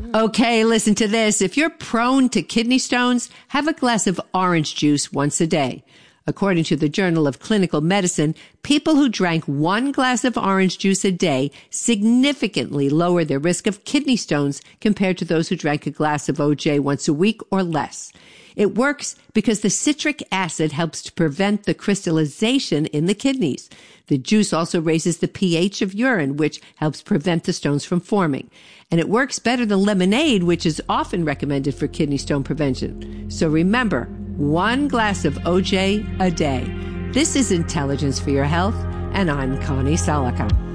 Okay, listen to this. If you're prone to kidney stones, have a glass of orange juice once a day. According to the Journal of Clinical Medicine, people who drank 1 glass of orange juice a day significantly lower their risk of kidney stones compared to those who drank a glass of OJ once a week or less. It works because the citric acid helps to prevent the crystallization in the kidneys. The juice also raises the pH of urine, which helps prevent the stones from forming. And it works better than lemonade, which is often recommended for kidney stone prevention. So remember, 1 glass of OJ a day. This is Intelligence for Your Health, and I'm Connie Salica.